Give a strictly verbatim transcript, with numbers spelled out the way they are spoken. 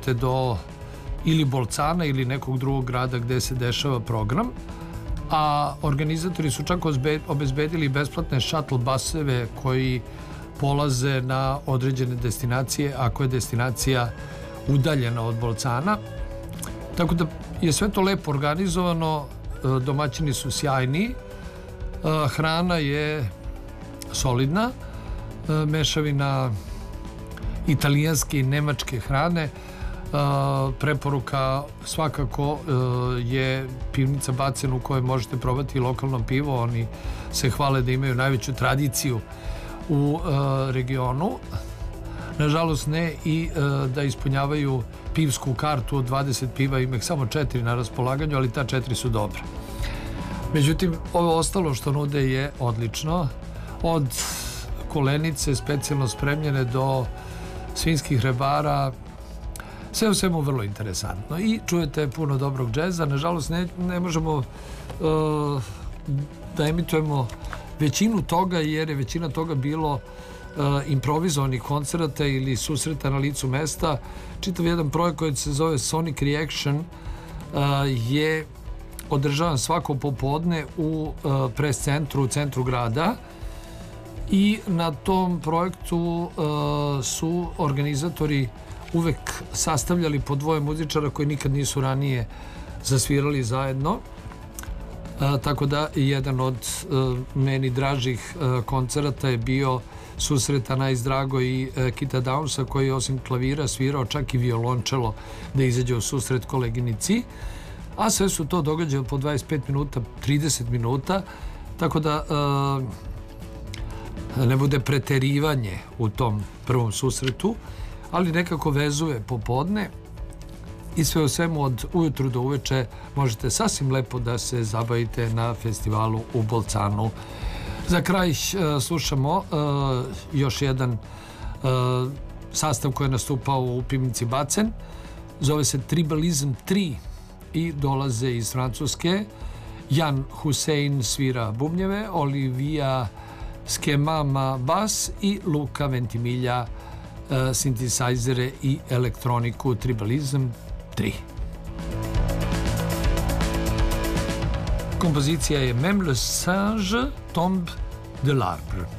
dođete do ili Bolcana ili nekog drugog grada gde se dešava program, a organizatori su čak obezbedili besplatne shuttle baseve koji polaze na određene destinacije ako je destinacija udaljena od Bolcana. Tako da je sve to lepo organizovano, domaćini su sjajni, hrana je solidna, mešavina italijanske i nemačke hrane. Preporuka svakako je pivnica Bacen u kojoj možete probati lokalno pivo. Oni se hvale da imaju najveću tradiciju u regionu. Nažalost ne i da ispunjavaju pivsku kartu od dvadeset piva, ima ih samo četiri na raspolaganju, ali ta četiri su dobra. Međutim, ovo ostalo što nude je odlično. Od kolenice specijalno spremljene do svinjskih rebara, sve u svemu vrlo interesantno. I čujete puno dobrog džeza. Nažalost, ne, ne možemo uh, da emitujemo većinu toga, jer je većina toga bilo uh, improvizovanih koncerata ili susreta na licu mesta. Čitav jedan projekt koji se zove Sonic Reaction uh, je održavan svako popodne u uh, pres centru, u centru grada, i na tom projektu uh, su organizatori uvek sastavljali po dvoje muzičara koji nikad nisu ranije zasvirali zajedno. A, tako da jedan od a, meni dražih a, koncerata je bio susret Anais Drago i a, Kita Downsa, koji je osim klavira svirao čak i violončelo da izađe u susret koleginici. A sve su to događaje po dvadeset pet minuta, trideset minuta, tako da a, ne bude preterivanje u tom prvom susretu, ali nekako vezuje popodne i sve u svemu od ujutru do uveče možete sasvim lepo da se zabavite na festivalu u Bolcanu. Za kraj uh, slušamo uh, još jedan uh, sastav koji je nastupao u pivnici Bacen, zove se Tribalism tri i dolaze iz Francuske. Jan Hussein svira bubnjeve, Olivia Skemama bas i Luka Ventimiglia Uh, sintisajzere i elektroniku. Tribalism tri. Kompozicija je Même le singe tombe de l'arbre.